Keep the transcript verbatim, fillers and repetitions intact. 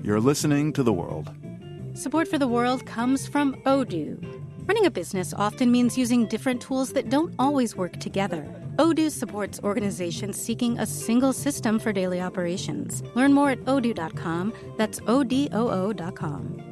You're listening to The World. Support for The World comes from Odoo. Running a business often means using different tools that don't always work together. Odoo supports organizations seeking a single system for daily operations. Learn more at odoo dot com. That's O D O O dot com.